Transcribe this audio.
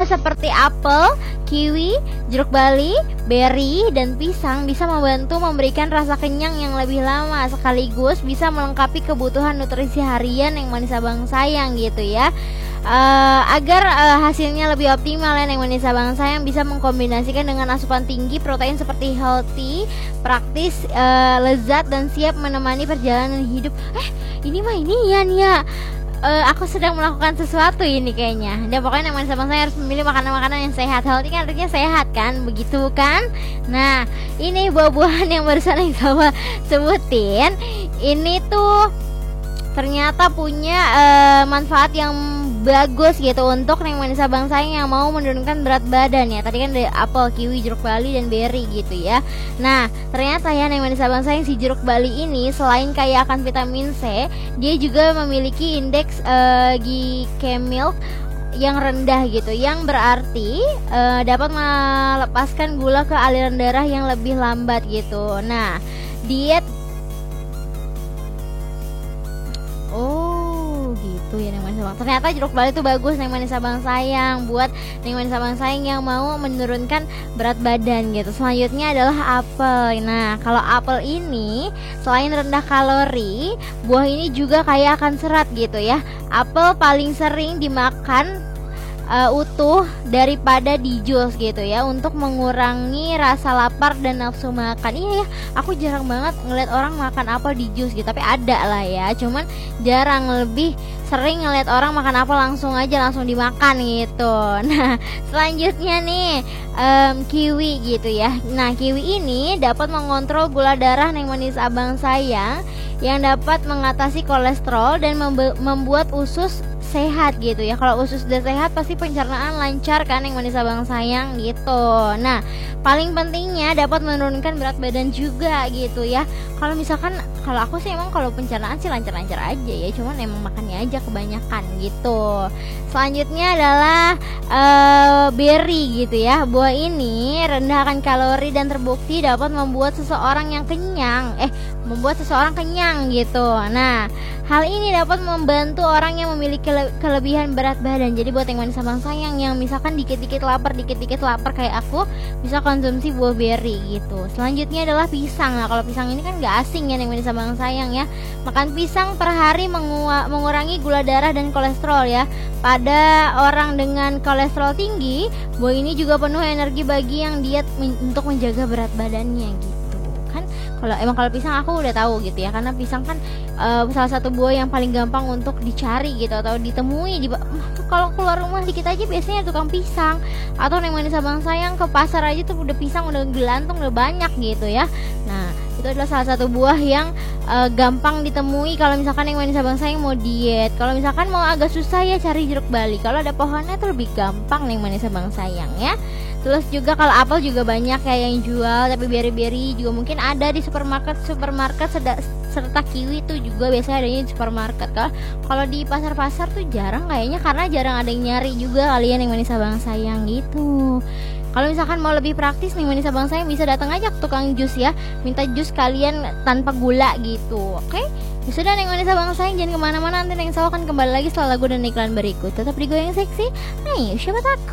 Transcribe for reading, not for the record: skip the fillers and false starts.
seperti apel, kiwi, jeruk bali, beri, dan pisang bisa membantu memberikan rasa kenyang yang lebih lama, sekaligus bisa melengkapi kebutuhan nutrisi harian yang manis abang sayang gitu ya. Agar hasilnya lebih optimal ya, Neng Manis Abang Sayang bisa mengkombinasikan dengan asupan tinggi protein seperti healthy, praktis, lezat, dan siap menemani perjalanan hidup. Ini mah ini ya nih ya. Aku sedang melakukan sesuatu ini kayaknya. Dan pokoknya Neng Manis Abang Sayang harus memilih makanan-makanan yang sehat. Healthy kan artinya sehat kan, begitu kan? Nah, ini buah-buahan yang barusan yang sama sebutin, ini tuh ternyata punya manfaat yang bagus gitu untuk Neng Manis Abang Sayang yang mau menurunkan berat badan ya. Tadi kan ada apel, kiwi, jeruk bali, dan beri gitu ya. Nah, ternyata ya Neng Manis Abang Sayang, si jeruk bali ini selain kaya akan vitamin C, dia juga memiliki indeks glikemik yang rendah gitu, yang berarti dapat melepaskan gula ke aliran darah yang lebih lambat gitu. Nah, diet gitu ya Neng Manis Abang. Ternyata jeruk bali itu bagus Neng Manis Abang Sayang buat Neng Manis Abang Sayang yang mau menurunkan berat badan gitu. Selanjutnya adalah apel. Nah, kalau apel ini selain rendah kalori, buah ini juga kaya akan serat gitu ya. Apel paling sering dimakan utuh daripada di jus gitu ya, untuk mengurangi rasa lapar dan nafsu makan. Iya ya, aku jarang banget ngeliat orang makan apel di jus gitu, tapi ada lah ya, cuman jarang. Lebih sering ngeliat orang makan apel langsung dimakan gitu. Nah, selanjutnya nih kiwi gitu ya. Nah, kiwi ini dapat mengontrol gula darah Neng Manis Abang Sayang, yang dapat mengatasi kolesterol dan membuat usus sehat gitu ya. Kalau usus sudah sehat pasti pencernaan lancar kan Neng Manis Abang Sayang gitu. Nah, paling pentingnya dapat menurunkan berat badan juga gitu ya. Kalau misalkan kalau aku sih emang kalau pencernaan sih lancar-lancar aja ya, cuman emang makannya aja kebanyakan gitu. Selanjutnya adalah beri gitu ya. Buah ini rendah akan kalori dan terbukti dapat membuat seseorang kenyang gitu. Nah, hal ini dapat membantu orang yang memiliki kelebihan berat badan. Jadi buat yang Manis Abang Sayang yang misalkan dikit-dikit lapar kayak aku, bisa konsumsi buah beri gitu. Selanjutnya adalah pisang. Nah, kalau pisang ini kan gak asing ya yang Manis Abang Sayang ya. Makan pisang per hari mengurangi gula darah dan kolesterol ya. Pada orang dengan kolesterol tinggi, buah ini juga penuh energi bagi yang diet untuk menjaga berat badannya gitu. Kan kalau pisang aku udah tahu gitu ya, karena pisang kan salah satu buah yang paling gampang untuk dicari gitu atau ditemui kalau keluar rumah dikit aja biasanya tukang pisang, atau Neng Manis Abang Sayang ke pasar aja tuh udah pisang udah gelantung udah banyak gitu ya. Nah, itu adalah salah satu buah yang gampang ditemui kalau misalkan Neng Manis Abang Sayang mau diet. Kalau misalkan mau agak susah ya cari jeruk bali, kalau ada pohonnya tuh lebih gampang Neng Manis Abang Sayang ya. Terus juga kalau apel juga banyak ya yang jual, tapi beri-beri juga mungkin ada di supermarket serta kiwi tuh juga biasanya adanya di supermarket. Kalau di pasar-pasar tuh jarang kayaknya, karena jarang ada yang nyari juga kalian yang Manis Abang Sayang gitu. Kalau misalkan mau lebih praktis nih Manis Abang Sayang bisa datang aja ke tukang jus ya, minta jus kalian tanpa gula gitu. Oke? Ya sudah Neng Manis Abang Sayang, jangan kemana-mana, nanti Neng Saw akan kembali lagi setelah lagu dan iklan berikut. Tetap di Goyang Seksi. Ayo siapa tak